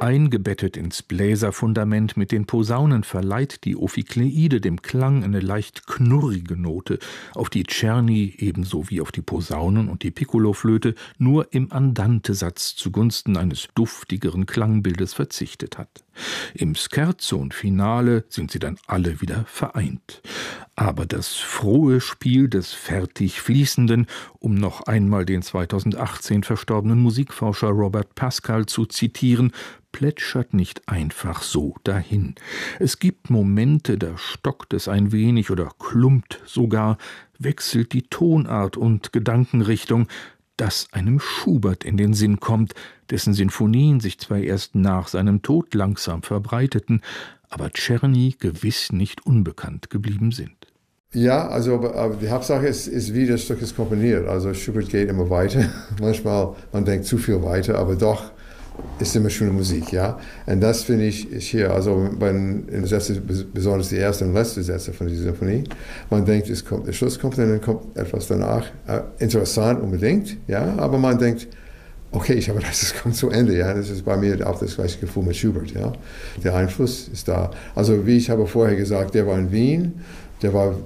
Eingebettet ins Bläserfundament mit den Posaunen verleiht die Ophikleide dem Klang eine leicht knurrige Note, auf die Czerny ebenso wie auf die Posaunen und die Piccoloflöte nur im Andante-Satz zugunsten eines duftigeren Klangbildes verzichtet hat. Im Scherzo und Finale sind sie dann alle wieder vereint. Aber das frohe Spiel des fertig Fließenden, um noch einmal den 2018 verstorbenen Musikforscher Robert Pascal zu zitieren, plätschert nicht einfach so dahin. Es gibt Momente, da stockt es ein wenig oder klumpt sogar, wechselt die Tonart und Gedankenrichtung, dass einem Schubert in den Sinn kommt, dessen Sinfonien sich zwar erst nach seinem Tod langsam verbreiteten, aber Czerny gewiss nicht unbekannt geblieben sind. Ja, also aber die Hauptsache ist, wie das Stück ist komponiert. Also Schubert geht immer weiter. Manchmal, man denkt zu viel weiter, aber doch ist immer schöne Musik, ja. Und das finde ich ist hier, also in den Sätzen, besonders die erste und letzte Sätze von dieser Symphonie, man denkt, der Schluss kommt und dann kommt etwas danach. Interessant unbedingt, ja, aber man denkt, okay, ich habe das kommt zu Ende, ja. Das ist bei mir auch das gleiche Gefühl mit Schubert, ja. Der Einfluss ist da. Also wie ich habe vorher gesagt, der war in Wien, der war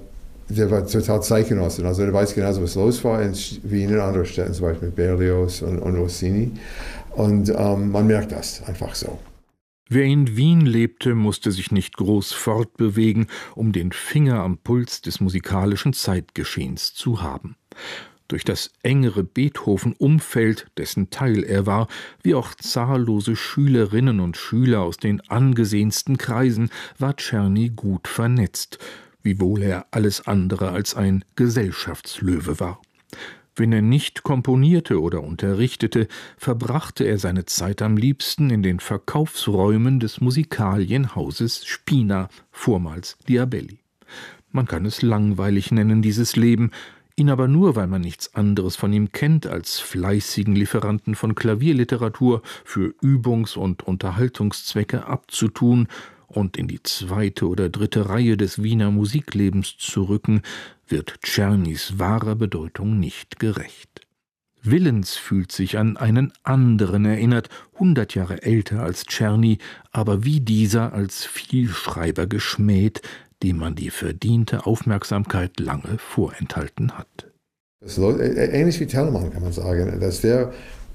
total Zeitgenossen, also der weiß genauso, was los war in Wien und anderen Städten, zum Beispiel Berlioz und Rossini. Und man merkt das einfach so. Wer in Wien lebte, musste sich nicht groß fortbewegen, um den Finger am Puls des musikalischen Zeitgeschehens zu haben. Durch das engere Beethoven-Umfeld, dessen Teil er war, wie auch zahllose Schülerinnen und Schüler aus den angesehensten Kreisen, war Czerny gut vernetzt, wiewohl er alles andere als ein Gesellschaftslöwe war. Wenn er nicht komponierte oder unterrichtete, verbrachte er seine Zeit am liebsten in den Verkaufsräumen des Musikalienhauses Spina, vormals Diabelli. Man kann es langweilig nennen, dieses Leben, ihn aber nur, weil man nichts anderes von ihm kennt als fleißigen Lieferanten von Klavierliteratur für Übungs- und Unterhaltungszwecke abzutun und in die zweite oder dritte Reihe des Wiener Musiklebens zu rücken, wird Czernys wahrer Bedeutung nicht gerecht. Willens fühlt sich an einen anderen erinnert, 100 Jahre älter als Czerny, aber wie dieser als Vielschreiber geschmäht, dem man die verdiente Aufmerksamkeit lange vorenthalten hat. Ähnlich wie Telemann kann man sagen, dass der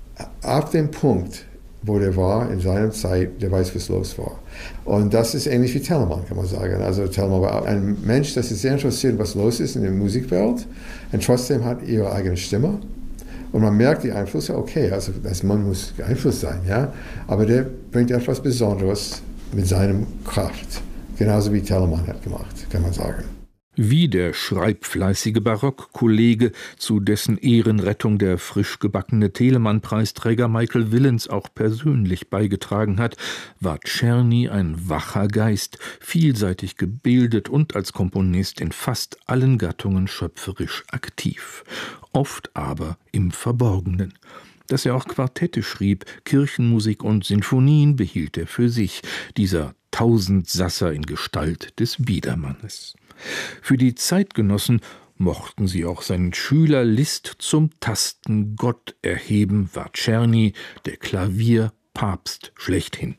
auf dem Punkt, wo der war in seiner Zeit, der weiß, was los war. Und das ist ähnlich wie Telemann, kann man sagen. Also Telemann war ein Mensch, das ist sehr interessiert, was los ist in der Musikwelt, und trotzdem hat ihre eigene Stimme. Und man merkt die Einflüsse, okay, also das Mann muss beeinflusst sein, ja, aber der bringt etwas Besonderes mit seiner Kraft, genauso wie Telemann hat gemacht, kann man sagen. Wie der schreibfleißige Barockkollege, zu dessen Ehrenrettung der frisch gebackene Telemann-Preisträger Michael Willens auch persönlich beigetragen hat, war Czerny ein wacher Geist, vielseitig gebildet und als Komponist in fast allen Gattungen schöpferisch aktiv, oft aber im Verborgenen. Dass er auch Quartette schrieb, Kirchenmusik und Sinfonien behielt er für sich, dieser Tausendsasser in Gestalt des Biedermannes. Für die Zeitgenossen mochten sie auch seinen Schüler Liszt zum Tastengott erheben, war Czerny der Klavierpapst schlechthin.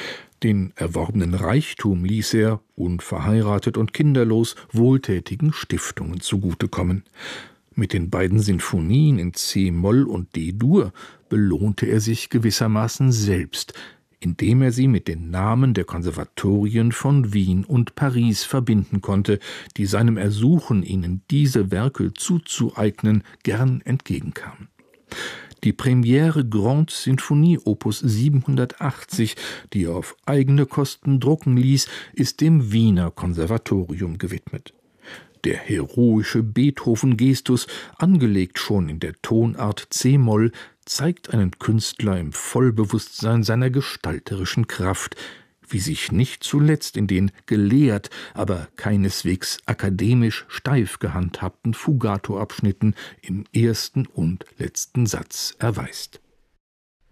Den erworbenen Reichtum ließ er, unverheiratet und kinderlos, wohltätigen Stiftungen zugutekommen. Mit den beiden Sinfonien in C-Moll und D-Dur belohnte er sich gewissermaßen selbst, indem er sie mit den Namen der Konservatorien von Wien und Paris verbinden konnte, die seinem Ersuchen, ihnen diese Werke zuzueignen, gern entgegenkamen. Die Premiere Grande Sinfonie Opus 780, die er auf eigene Kosten drucken ließ, ist dem Wiener Konservatorium gewidmet. Der heroische Beethoven-Gestus, angelegt schon in der Tonart C-Moll, zeigt einen Künstler im Vollbewusstsein seiner gestalterischen Kraft, wie sich nicht zuletzt in den gelehrt, aber keineswegs akademisch steif gehandhabten Fugato-Abschnitten im ersten und letzten Satz erweist.